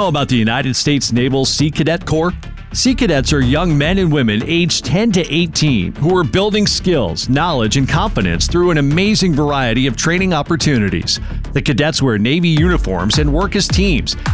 know about the United States Naval Sea Cadet Corps? Sea Cadets are young men and women aged 10 to 18 who are building skills, knowledge, and confidence through an amazing variety of training opportunities. The cadets wear Navy uniforms and work as teams,